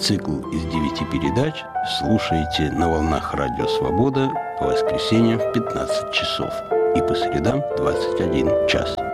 Цикл из 9 передач слушайте на волнах Радио Свобода по воскресеньям в 15 часов и по средам в 21 час.